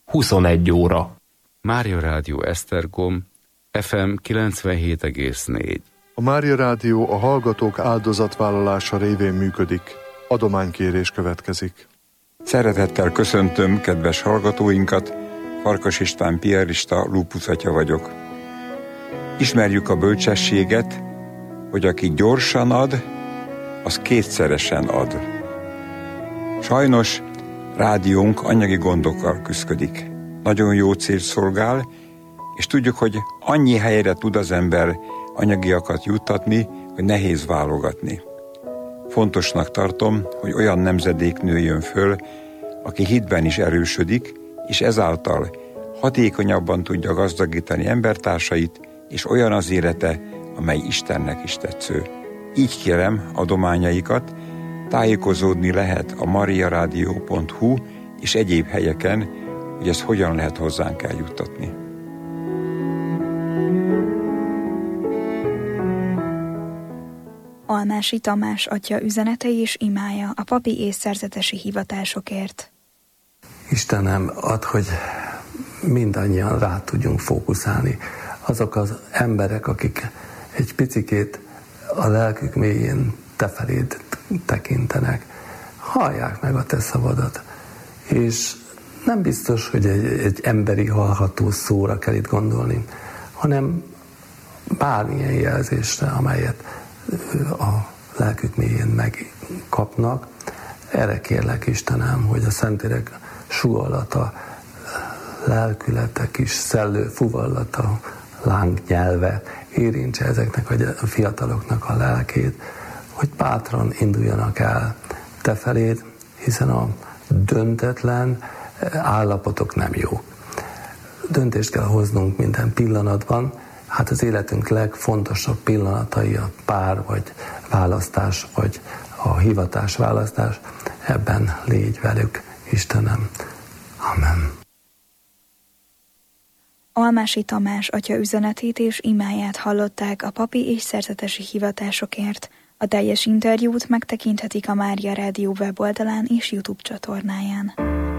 21 óra. Mária Rádió Esztergom, FM 97,4. A Mária Rádió a hallgatók áldozatvállalása révén működik. Adománykérés következik. Szeretettel köszöntöm kedves hallgatóinkat, Farkas István piarista, lúpusz atya vagyok. Ismerjük a bölcsességet, hogy aki gyorsan ad, az kétszeresen ad. Sajnos rádiónk anyagi gondokkal küszködik. Nagyon jó célt szolgál, és tudjuk, hogy annyi helyre tud az ember anyagiakat juttatni, hogy nehéz válogatni. Fontosnak tartom, hogy olyan nemzedék nőjön föl, aki hitben is erősödik, és ezáltal hatékonyabban tudja gazdagítani embertársait, és olyan az élete, amely Istennek is tetsző. Így kérem adományaikat, tájékozódni lehet a mariaradio.hu és egyéb helyeken, hogy ezt hogyan lehet hozzánk eljuttatni. Almási Tamás atya üzenete és imája a papi és szerzetesi hivatásokért. Istenem, add, hogy mindannyian rá tudjunk fókuszálni. Azok az emberek, akik egy picikét a lelkük mélyén te feléd tekintenek, hallják meg a te szavadat. És nem biztos, hogy egy emberi hallható szóra kell itt gondolni, hanem bármilyen jelzésre, amelyet a lelkük mélyén megkapnak. Erre kérlek, Istenem, hogy a Szentlélek sugallata, lelkülete, kis szellő fuvallata, lángnyelve érintse ezeknek a fiataloknak a lelkét, hogy bátran induljanak el te feléd, hiszen a döntetlen állapotok nem jó. Döntést kell hoznunk minden pillanatban, hát az életünk legfontosabb pillanatai a pár, vagy választás, vagy a hivatás választás, ebben légy velük, Istenem. Amen. Almási Tamás atya üzenetét és imáját hallották a papi és szerzetesi hivatásokért. A teljes interjút megtekinthetik a Mária Rádió weboldalán és YouTube csatornáján.